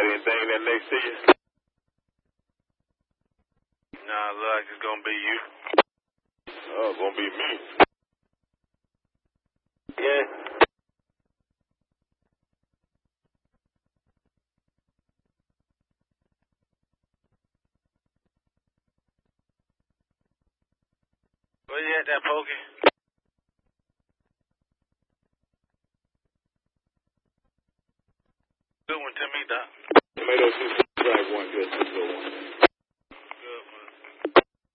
got anything that next to you? Nah, look like it's gonna be you. Oh, it's gonna be me. Yeah. Where you at there, Pokey? Good one to me, Doc. Tomato soup, drive one, good, good one.